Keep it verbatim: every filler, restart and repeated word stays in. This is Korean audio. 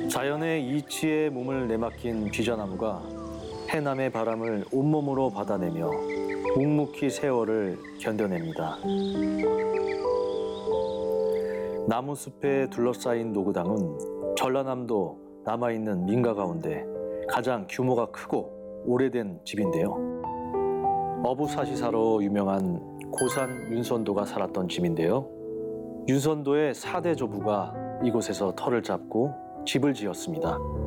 자연의 이치에 몸을 내맡긴 비자나무가 해남의 바람을 온몸으로 받아내며 묵묵히 세월을 견뎌냅니다. 나무숲에 둘러싸인 노구당은 전라남도 남아있는 민가 가운데 가장 규모가 크고 오래된 집인데요. 어부사시사로 유명한 고산 윤선도가 살았던 집인데요. 윤선도의 사 대 조부가 이곳에서 터를 잡고 집을 지었습니다.